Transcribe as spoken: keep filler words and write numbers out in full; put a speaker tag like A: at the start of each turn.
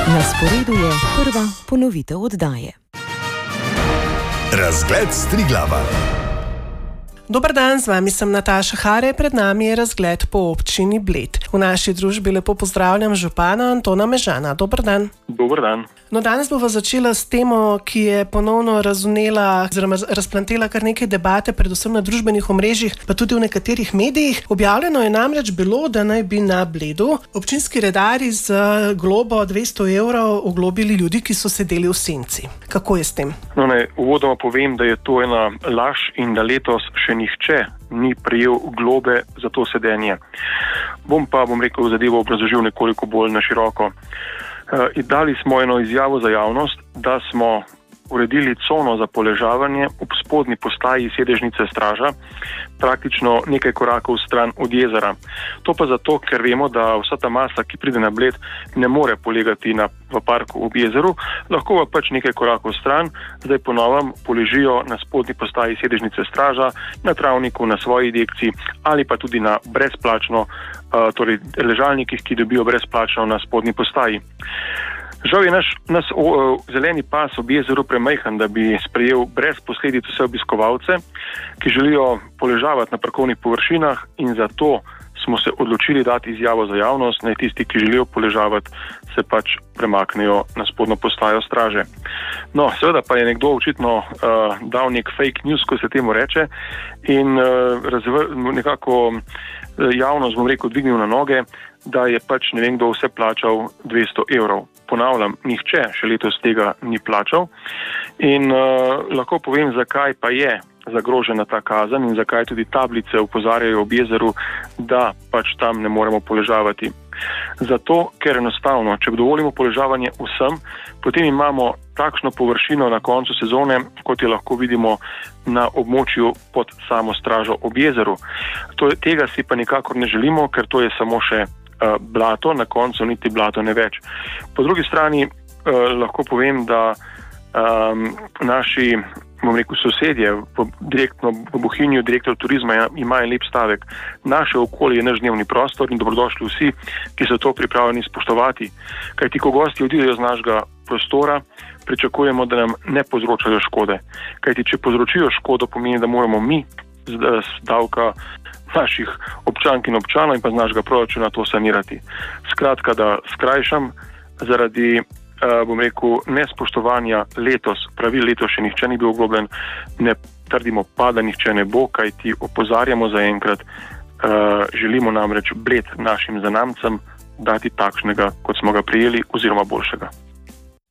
A: Na sporedu je prva ponovitev oddaje.
B: Razgled s Triglava.
C: Dober dan, z vami sem Nataša Hare, pred nami je razgled po občini Bled. V naši družbi lepo pozdravljam župana Antona Mežana. Dober dan.
D: Dober dan.
C: No, danes bova začela s temo, ki je ponovno razvnela oziroma razplantela kar nekaj debate, predvsem na družbenih omrežjih, pa tudi v nekaterih medijih. Objavljeno je namreč bilo, da naj bi na Bledu občinski redarji z globo dvesto evrov oglobili ljudi, ki so sedeli v senci. Kako je s tem?
D: No, ne, uvodoma povem, da je to ena laž in da letos še nihče ni prejel globe za to sedenje. Bom pa, bom rekel, zadevo obrazložil nekoliko bolj na široko. Uh, dali smo eno izjavo za javnost, da smo uredili cono za poležavanje ob spodnji postaji sedežnice straža, praktično nekaj korakov stran od jezera. To pa zato, ker vemo, da vsa ta masa, ki pride na Bled, ne more polegati na, v parku ob jezeru, lahko pa pač nekaj korakov stran, zdaj ponovem poležijo na spodnji postaji sedežnice straža, na travniku, na svoji dekciji ali pa tudi na brezplačno, uh, torej ležalnikih, ki dobijo brezplačno na spodnji postaji. Žal je naš, naš o, o, zeleni pas ob jezeru premajhen, da bi sprejel brez posledic vse obiskovalce, ki želijo poležavati na parkovnih površinah, in zato smo se odločili dati izjavo za javnost, naj tisti, ki želijo poležavati, se pač premaknejo na spodnjo postajo straže. No, seveda pa je nekdo očitno uh, dal nek fake news, ko se temu reče, in uh, razvr, nekako uh, javnost, bom rekel, dvignil na noge, da je pač ne vem kdo vse plačal dvesto evrov. Ponavljam, nihče še letos tega ni plačal in uh, lahko povem, zakaj pa je zagrožena ta kazen in zakaj tudi tablice opozarjajo ob jezeru, da pač tam ne moremo poležavati. Zato, ker enostavno, če dovolimo poležavanje vsem, potem imamo takšno površino na koncu sezone, kot je lahko vidimo na območju pod samo stražo ob jezeru. To, tega si pa nikakor ne želimo, ker to je samo še uh, blato, na koncu niti blato ne več. Po drugi strani uh, lahko povem, da um, naši bom rekel, sosedje, v, direktno v Bohinju, direktor turizma ima en lep stavek. Naše okolje je naš dnevni prostor in dobrodošli vsi, ki so to pripravljeni spoštovati. Kajti, ko gosti odidejo z našega prostora, pričakujemo, da nam ne povzročajo škode. Kajti, če povzročijo škodo, pomeni, da moramo mi z, z davka naših občank in občanov in pa z našega proračuna to sanirati. Skratka, da skrajšam, zaradi Uh, bom rekel, nespoštovanja letos, pravil letos še nihče ni bil oglobljen, ne trdimo pa, da nihče ne bo, kajti opozarjamo zaenkrat, uh, želimo namreč Bled našim zanamcem dati takšnega, kot smo ga prijeli, oziroma boljšega.